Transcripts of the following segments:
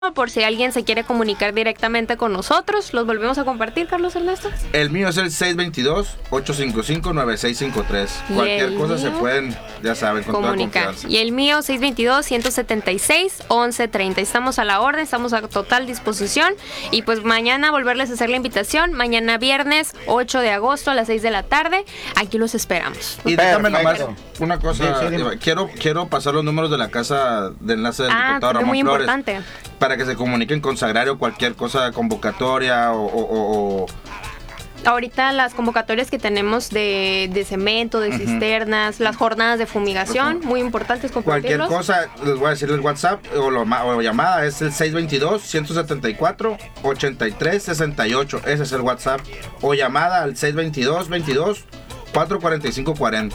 por si alguien se quiere comunicar directamente con nosotros. ¿Los volvemos a compartir, Carlos Ernesto? El mío es el 622-855-9653. Cualquier cosa se pueden, ya saben, con comunicar. toda confianza. Y el mío, 622-176-1130. Estamos a la orden, estamos a total disposición. Y pues mañana volverles a hacer la invitación. Mañana viernes, 8 de agosto a las 6 de la tarde. Aquí los esperamos. Y déjame nomás una cosa. Sí, quiero pasar los números de la casa de enlace del diputado Ramón muy Flores. Importante. Para que se comuniquen con Sagrario, cualquier cosa, convocatoria o Ahorita las convocatorias que tenemos de cemento, de cisternas, las jornadas de fumigación, muy importantes compartirlos. cualquier cosa, les voy a decir el WhatsApp o llamada, es el 622-174-8368. Ese es el WhatsApp. O llamada al 622-445-40.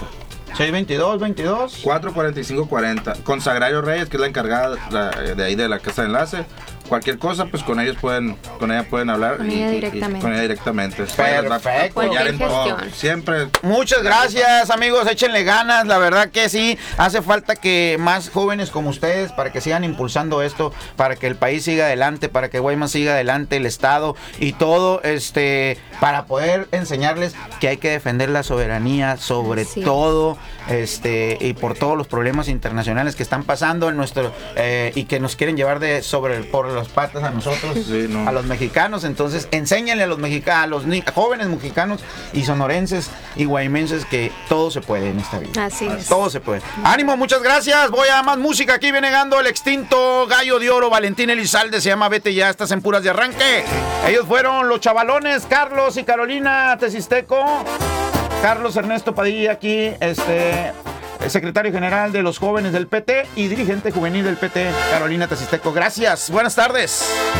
445-40. Con Sagrario Reyes, que es la encargada de ahí de la casa de enlace. Cualquier cosa, pues con ella pueden hablar. Con ella directamente. Con ella directamente. Perfecto. Apoyar en todo. Gestión. Siempre. Muchas gracias, amigos, échenle ganas, la verdad que sí, hace falta que más jóvenes como ustedes, para que sigan impulsando esto, para que el país siga adelante, para que Guaymas siga adelante, el Estado y todo, para poder enseñarles que hay que defender la soberanía sobre todo, y por todos los problemas internacionales que están pasando en nuestro, y que nos quieren llevar por las patas a nosotros, a los mexicanos. Entonces, enséñenle a los mexicanos, jóvenes mexicanos y sonorenses y guaymenses que todo se puede en esta vida. Así es. Todo se puede. Ánimo, muchas gracias. Voy a más música. Aquí viene llegando el extinto gallo de oro, Valentín Elizalde. Se llama Vete Ya, estás en puras de arranque. Ellos fueron los chavalones, Carlos y Carolina Tesisteco. Carlos Ernesto Padilla aquí, secretario general de los jóvenes del PT y dirigente juvenil del PT, Carolina Tesisteco. Gracias, buenas tardes.